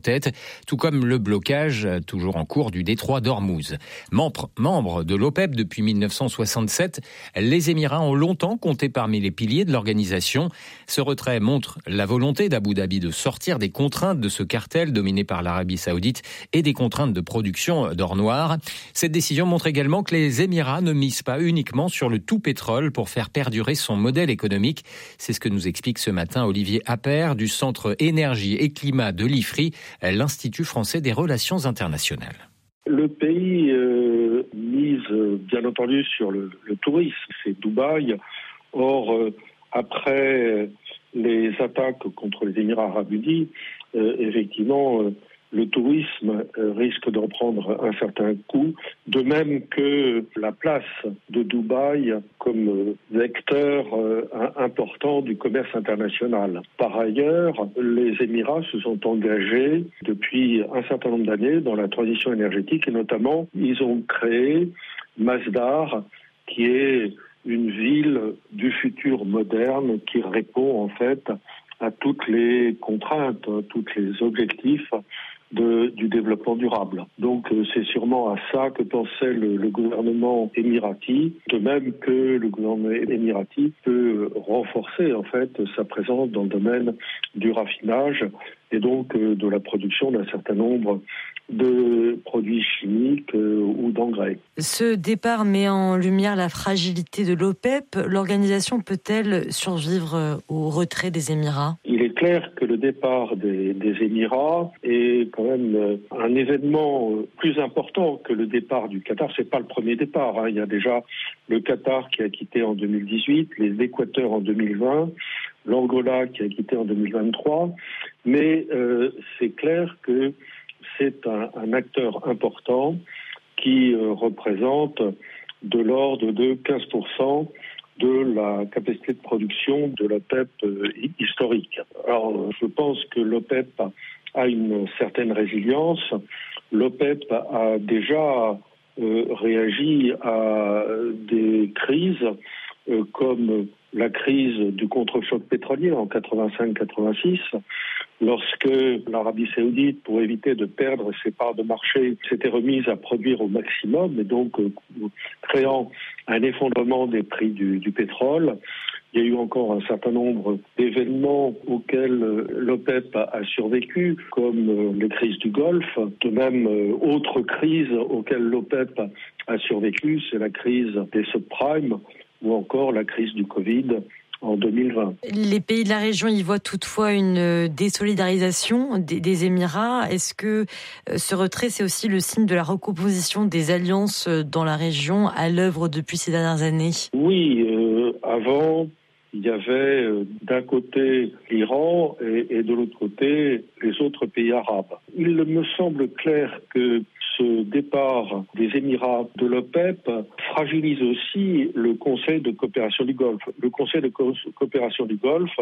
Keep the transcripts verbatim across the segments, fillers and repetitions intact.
tête, tout comme le blocage toujours en cours du détroit d'Ormuz. Membre, membre de l'OPEP depuis mille neuf cent soixante-sept, les Émirats ont longtemps compté parmi les piliers de l'organisation. Ce retrait montre la volonté d'Abu Dhabi de sortir des contraintes de ce cartel dominé par l'Arabie Saoudite et des contraintes de production d'or noir. Cette décision montre également que les Émirats ne misent pas uniquement sur le tout pétrole pour faire perdurer son modèle économique. C'est ce que nous explique ce matin Olivier Appert du Centre Énergie et Climat de l'I F R I, l'Institut français des relations internationales. Le pays euh, mise bien entendu sur le, le tourisme, c'est Dubaï. Or, euh, après les attaques contre les Émirats arabes unis, euh, effectivement, euh, le tourisme euh, risque d'en prendre un certain coup, de même que la place de Dubaï comme euh, vecteur euh, important du commerce international. Par ailleurs, les Émirats se sont engagés depuis un certain nombre d'années dans la transition énergétique et notamment, ils ont créé Masdar, qui est une ville du futur moderne qui répond en fait à toutes les contraintes, à tous les objectifs De, du développement durable. Donc euh, c'est sûrement à ça que pensait le, le gouvernement émirati, de même que le gouvernement émirati peut renforcer en fait sa présence dans le domaine du raffinage et donc euh, de la production d'un certain nombre de produits chimiques euh, ou d'engrais. Ce départ met en lumière la fragilité de l'OPEP. L'organisation peut-elle survivre au retrait des Émirats ? Il est clair que le départ des, des Émirats est quand même un événement plus important que le départ du Qatar. C'est pas le premier départ, hein. Il y a déjà le Qatar qui a quitté en deux mille dix-huit, les Équateurs en deux mille vingt, l'Angola qui a quitté en deux mille vingt-trois. Mais euh, c'est clair que c'est un, un acteur important qui euh, représente de l'ordre de quinze pour cent de la capacité de production de l'OPEP euh, historique. Alors, je pense que l'OPEP a une certaine résilience. L'OPEP a déjà euh, réagi à des crises euh, comme la crise du contre-choc pétrolier en quatre-vingt-cinq quatre-vingt-six, lorsque l'Arabie Saoudite, pour éviter de perdre ses parts de marché, s'était remise à produire au maximum et donc euh, créant un effondrement des prix du, du pétrole. Il y a eu encore un certain nombre d'événements auxquels l'OPEP a survécu, comme les crises du Golfe. De même, autre crise auxquelles l'OPEP a survécu, c'est la crise des subprimes ou encore la crise du Covid en deux mille vingt. Les pays de la région y voient toutefois une désolidarisation des, des Émirats. Est-ce que ce retrait, c'est aussi le signe de la recomposition des alliances dans la région à l'œuvre depuis ces dernières années ? Oui, euh, avant, il y avait euh, d'un côté l'Iran et, et de l'autre côté les autres pays arabes. Il me semble clair que ce départ des Émirats de l'OPEP fragilise aussi le Conseil de coopération du Golfe. Le Conseil de co- coopération du Golfe,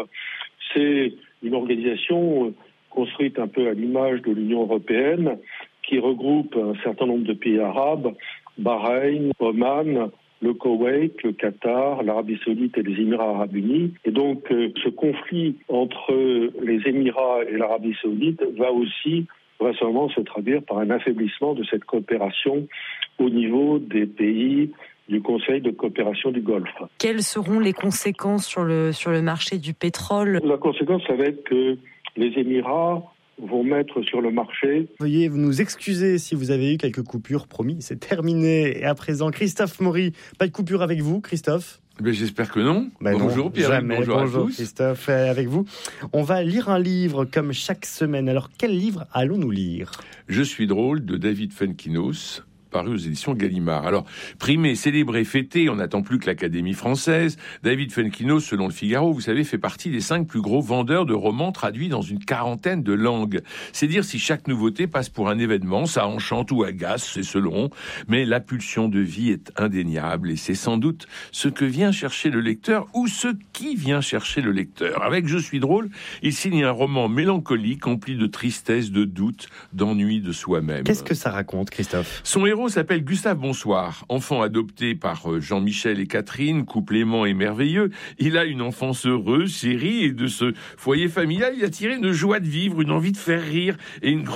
c'est une organisation construite un peu à l'image de l'Union européenne qui regroupe un certain nombre de pays arabes, Bahreïn, Oman, le Koweït, le Qatar, l'Arabie Saoudite et les Émirats arabes unis. Et donc, euh, ce conflit entre les Émirats et l'Arabie Saoudite va aussi vraisemblablement se traduire par un affaiblissement de cette coopération au niveau des pays du Conseil de coopération du Golfe. Quelles seront les conséquences sur le, sur le marché du pétrole ? La conséquence, ça va être que les Émirats vont mettre sur le marché. Veuillez nous excuser si vous avez eu quelques coupures, promis, c'est terminé. Et à présent, Christophe Maury, pas de coupure avec vous, Christophe ? Ben, j'espère que non. Ben bonjour non, Pierre, jamais. bonjour, bonjour à tous. Christophe, avec vous. On va lire un livre comme chaque semaine. Alors, quel livre allons-nous lire ? Je suis drôle de David Fenkinos, paru aux éditions Gallimard. Alors, primé, célébré, fêté, on n'attend plus que l'Académie française. David Fenkinos, selon le Figaro, vous savez, fait partie des cinq plus gros vendeurs de romans traduits dans une quarantaine de langues. C'est dire si chaque nouveauté passe pour un événement, ça enchante ou agace, c'est selon. Mais la pulsion de vie est indéniable et c'est sans doute ce que vient chercher le lecteur ou ce qui vient chercher le lecteur. Avec Je suis drôle, il signe un roman mélancolique, empli de tristesse, de doute, d'ennui de soi-même. Qu'est-ce que ça raconte, Christophe ? Son héros s'appelle Gustave Bonsoir, enfant adopté par Jean-Michel et Catherine, couple aimant et merveilleux. Il a une enfance heureuse, chérie, et de ce foyer familial, il a tiré une joie de vivre, une envie de faire rire et une